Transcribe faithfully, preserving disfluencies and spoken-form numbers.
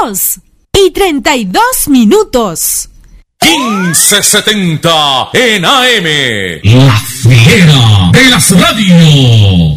dos y treinta y dos minutos. quince setenta en A M. La fiera de las radios.